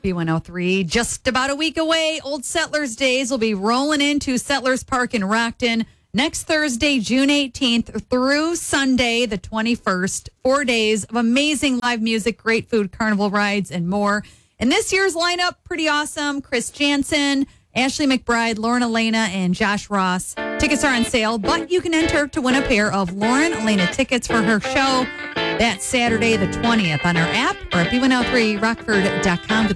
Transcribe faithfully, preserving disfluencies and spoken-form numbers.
B one oh three, just about a week away. Old Settlers Days will be rolling into Settlers Park in Rockton next Thursday, June eighteenth through Sunday, the twenty-first. Four days of amazing live music, great food, carnival rides, and more. And this year's lineup, pretty awesome. Chris Jansen, Ashley McBride, Lauren Elena, and Josh Ross. Tickets are on sale, but you can enter to win a pair of Lauren Elena tickets for her show. That's Saturday the twentieth on our app or at B one oh three rockford dot com.